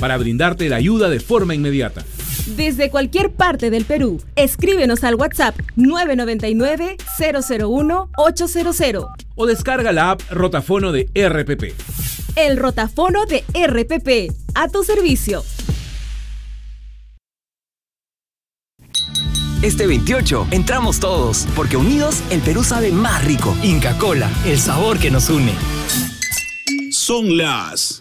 para brindarte la ayuda de forma inmediata. Desde cualquier parte del Perú, escríbenos al WhatsApp 999-001-800 o descarga la app Rotafono de RPP. El Rotafono de RPP, a tu servicio. Este 28 entramos todos, porque unidos el Perú sabe más rico. Inca Kola, el sabor que nos une. Son las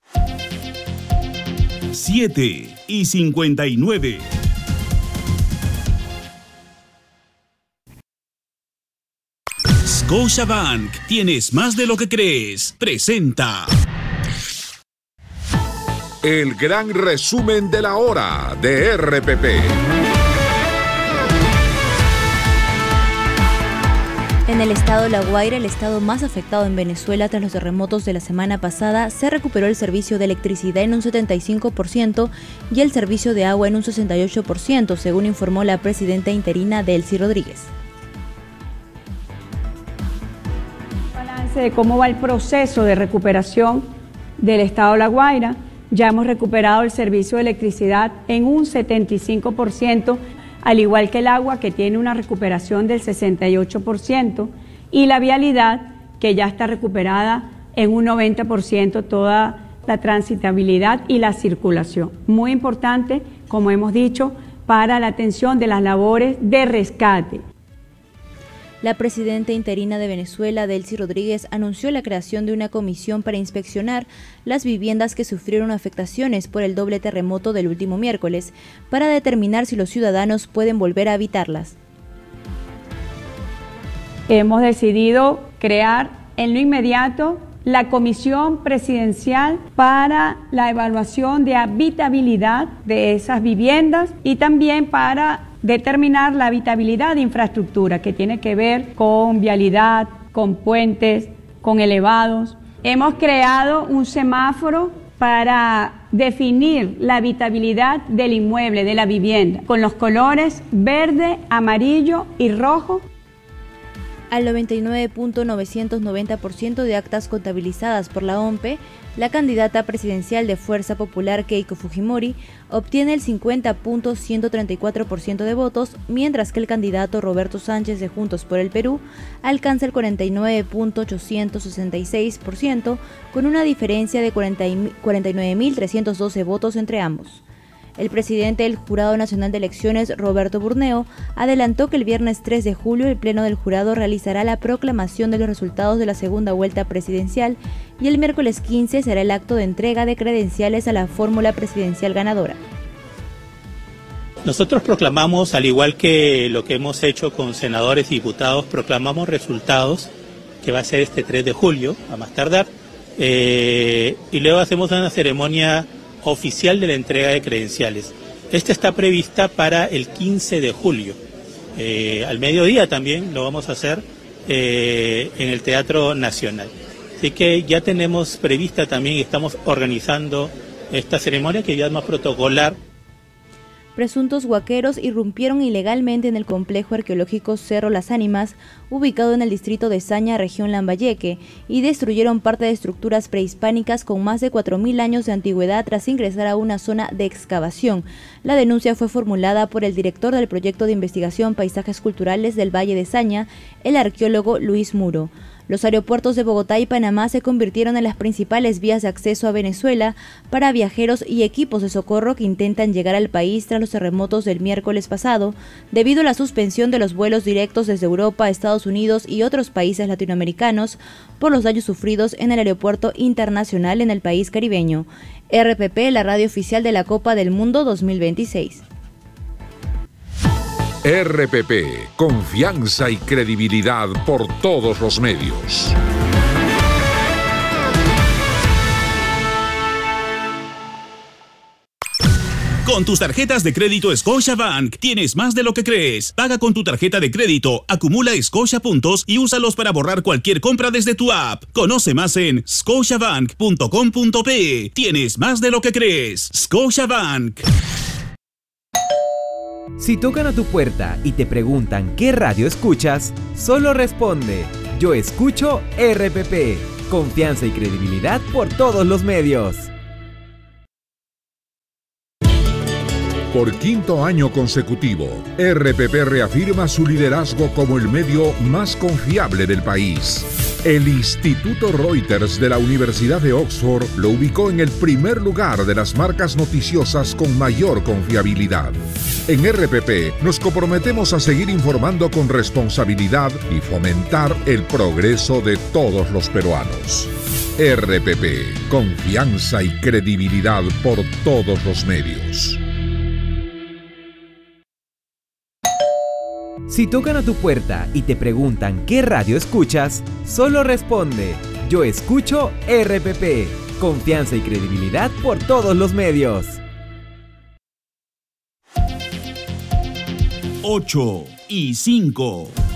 7:59. Scotiabank, tienes más de lo que crees. Presenta el gran resumen de la hora de RPP. En el estado de La Guaira, el estado más afectado en Venezuela tras los terremotos de la semana pasada, se recuperó el servicio de electricidad en un 75% y el servicio de agua en un 68%, según informó la presidenta interina Delcy Rodríguez. Balance de cómo va el proceso de recuperación del estado de La Guaira. Ya hemos recuperado el servicio de electricidad en un 75%, al igual que el agua, que tiene una recuperación del 68%, y la vialidad, que ya está recuperada en un 90%, toda la transitabilidad y la circulación. Muy importante, como hemos dicho, para la atención de las labores de rescate. La presidenta interina de Venezuela, Delcy Rodríguez, anunció la creación de una comisión para inspeccionar las viviendas que sufrieron afectaciones por el doble terremoto del último miércoles, para determinar si los ciudadanos pueden volver a habitarlas. Hemos decidido crear en lo inmediato la Comisión Presidencial para la evaluación de habitabilidad de esas viviendas y también para determinar la habitabilidad de infraestructura, que tiene que ver con vialidad, con puentes, con elevados. Hemos creado un semáforo para definir la habitabilidad del inmueble, de la vivienda, con los colores verde, amarillo y rojo. Al 99.990% de actas contabilizadas por la OMPE, la candidata presidencial de Fuerza Popular, Keiko Fujimori, obtiene el 50.134% de votos, mientras que el candidato Roberto Sánchez de Juntos por el Perú alcanza el 49.866%, con una diferencia de 49.312 votos entre ambos. El presidente del Jurado Nacional de Elecciones, Roberto Burneo, adelantó que el viernes 3 de julio el Pleno del Jurado realizará la proclamación de los resultados de la segunda vuelta presidencial y el miércoles 15 será el acto de entrega de credenciales a la fórmula presidencial ganadora. Nosotros proclamamos, al igual que lo que hemos hecho con senadores y diputados, proclamamos resultados, que va a ser este 3 de julio, a más tardar, y luego hacemos una ceremonia oficial de la entrega de credenciales. Esta está prevista para el 15 de julio. Al mediodía también lo vamos a hacer en el Teatro Nacional. Así que ya tenemos prevista también y estamos organizando esta ceremonia, que ya es más protocolar. Presuntos huaqueros irrumpieron ilegalmente en el complejo arqueológico Cerro Las Ánimas, ubicado en el distrito de Saña, región Lambayeque, y destruyeron parte de estructuras prehispánicas con más de 4.000 años de antigüedad tras ingresar a una zona de excavación. La denuncia fue formulada por el director del proyecto de investigación Paisajes Culturales del Valle de Saña, el arqueólogo Luis Muro. Los aeropuertos de Bogotá y Panamá se convirtieron en las principales vías de acceso a Venezuela para viajeros y equipos de socorro que intentan llegar al país tras los terremotos del miércoles pasado, debido a la suspensión de los vuelos directos desde Europa, Estados Unidos y otros países latinoamericanos por los daños sufridos en el aeropuerto internacional en el país caribeño. RPP, la radio oficial de la Copa del Mundo 2026. RPP, confianza y credibilidad por todos los medios. Con tus tarjetas de crédito Scotiabank tienes más de lo que crees. Paga con tu tarjeta de crédito, acumula Scotia puntos y úsalos para borrar cualquier compra desde tu app. Conoce más en scotiabank.com.pe. Tienes más de lo que crees. Scotiabank. Si tocan a tu puerta y te preguntan qué radio escuchas, solo responde: yo escucho RPP. Confianza y credibilidad por todos los medios. Por quinto año consecutivo, RPP reafirma su liderazgo como el medio más confiable del país. El Instituto Reuters de la Universidad de Oxford lo ubicó en el primer lugar de las marcas noticiosas con mayor confiabilidad. En RPP nos comprometemos a seguir informando con responsabilidad y fomentar el progreso de todos los peruanos. RPP, confianza y credibilidad por todos los medios. Si tocan a tu puerta y te preguntan qué radio escuchas, solo responde: yo escucho RPP. Confianza y credibilidad por todos los medios. 8:05.